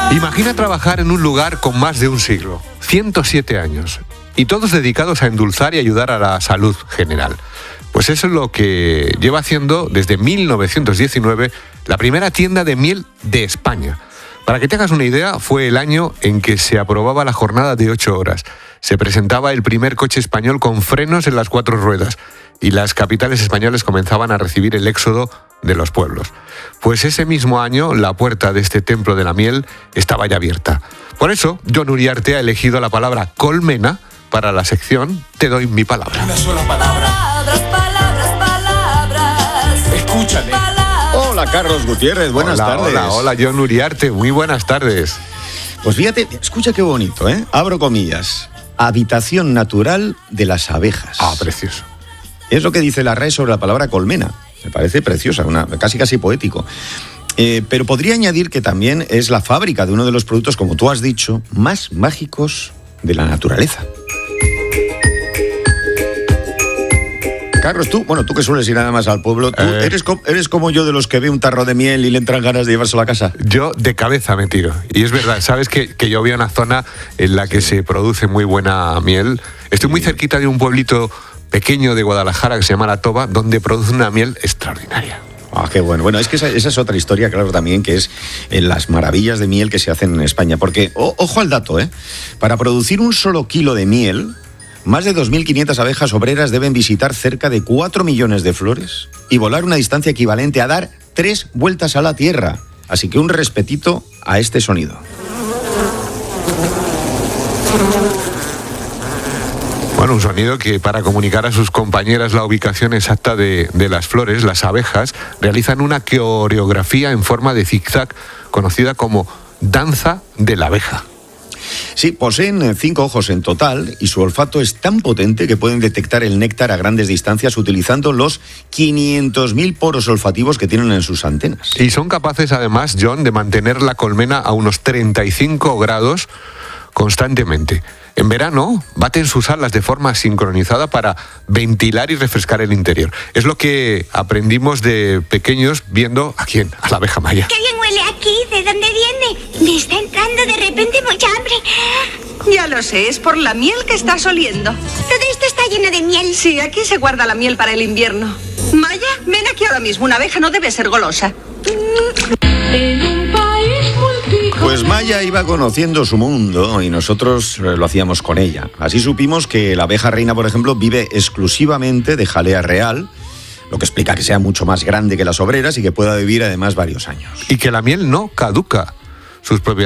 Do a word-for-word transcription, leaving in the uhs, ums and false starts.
Imagina trabajar en un lugar con más de un siglo, ciento siete años, y todos dedicados a endulzar y ayudar a la salud general. Pues eso es lo que lleva haciendo desde mil novecientos diecinueve la primera tienda de miel de España. Para que te hagas una idea, fue el año en que se aprobaba la jornada de ocho horas. Se presentaba el primer coche español con frenos en las cuatro ruedas y las capitales españolas comenzaban a recibir el éxodo de los pueblos. Pues ese mismo año la puerta de este templo de la miel estaba ya abierta. Por eso, Jon Uriarte ha elegido la palabra colmena para la sección Te doy mi palabra. Una sola palabra. Palabras, palabras, palabras. Escúchame. Hola, Carlos Gutiérrez, buenas hola, tardes. Hola, hola, Jon Uriarte, muy buenas tardes. Pues fíjate, escucha qué bonito, ¿eh? Abro comillas. Habitación natural de las abejas. Ah, precioso. Es lo que dice la R A E sobre la palabra colmena. Me parece preciosa, una, casi casi poético. Eh, pero podría añadir que también es la fábrica de uno de los productos, como tú has dicho, más mágicos de la naturaleza. Carlos, tú, bueno, tú que sueles ir nada más al pueblo, ¿tú eh, eres, co- eres como yo de los que ve un tarro de miel y le entran ganas de llevárselo a casa? Yo de cabeza me tiro. Y es verdad, sabes que, que yo vivo en una zona en la que se produce muy buena miel. Estoy muy cerquita de un pueblito pequeño de Guadalajara que se llama La Toba, donde produce una miel extraordinaria. Ah, qué bueno. Bueno, es que esa, esa es otra historia, claro, también, que es eh, las maravillas de miel que se hacen en España. Porque, o, ojo al dato, ¿eh? Para producir un solo kilo de miel, más de dos mil quinientas abejas obreras deben visitar cerca de cuatro millones de flores y volar una distancia equivalente a dar tres vueltas a la Tierra. Así que un respetito a este sonido. Bueno, un sonido que para comunicar a sus compañeras la ubicación exacta de, de las flores, las abejas realizan una coreografía en forma de zigzag conocida como danza de la abeja. Sí, poseen cinco ojos en total y su olfato es tan potente que pueden detectar el néctar a grandes distancias utilizando los quinientos mil poros olfativos que tienen en sus antenas. Y son capaces además, Jon, de mantener la colmena a unos treinta y cinco grados constantemente. En verano baten sus alas de forma sincronizada para ventilar y refrescar el interior. Es lo que aprendimos de pequeños viendo a quién, a la abeja Maya. ¡Qué bien huele aquí! ¿De dónde viene? Me está entrando de repente mucha hambre. Ya lo sé, es por la miel que estás oliendo. Todo esto está lleno de miel. Sí, aquí se guarda la miel para el invierno. Maya, ven aquí ahora mismo. Una abeja no debe ser golosa. Pues Maya iba conociendo su mundo y nosotros lo hacíamos con ella. Así supimos que la abeja reina, por ejemplo, vive exclusivamente de jalea real, lo que explica que sea mucho más grande que las obreras y que pueda vivir además varios años. Y que la miel no caduca. Sus propiedades